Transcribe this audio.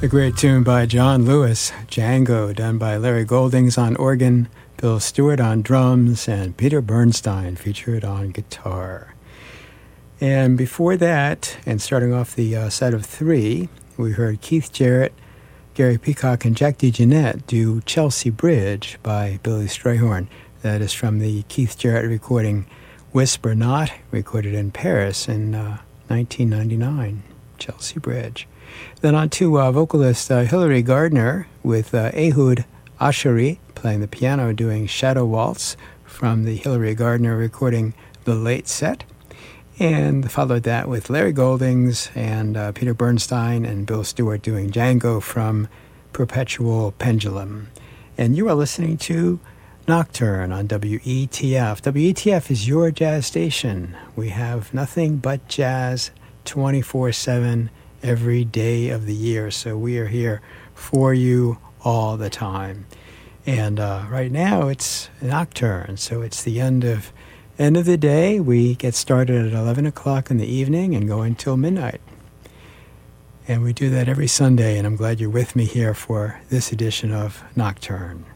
A great tune by John Lewis, Django, done by Larry Goldings on organ, Bill Stewart on drums, and Peter Bernstein featured on guitar. And before that, and starting off the set of three, we heard Keith Jarrett, Gary Peacock, and Jack DeJohnette do Chelsea Bridge by Billy Strayhorn. That is from the Keith Jarrett recording Whisper Not, recorded in Paris in 1999, Chelsea Bridge. Then on to vocalist Hilary Gardner with Ehud Ashari playing the piano doing Shadow Waltz from the Hilary Gardner recording The Late Set. And followed that with Larry Goldings and Peter Bernstein and Bill Stewart doing Django from Perpetual Pendulum. And you are listening to Nocturne on WETF. WETF is your jazz station. We have nothing but jazz 24/7 every day of the year, so we are here for you all the time. And right now it's Nocturne, so it's the end of the day. We get started at 11 o'clock in the evening and go until midnight. And we do that every Sunday, and I'm glad you're with me here for this edition of Nocturne.